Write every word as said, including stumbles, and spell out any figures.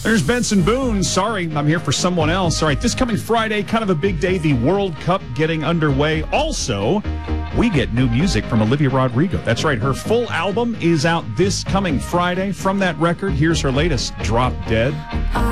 There's Benson Boone. Sorry, I'm here for someone else. All right, this coming Friday, kind of a big day, the World Cup getting underway. Also, we get new music from Olivia Rodrigo. That's right, her full album is out this coming Friday. From that record, here's her latest, Drop Dead.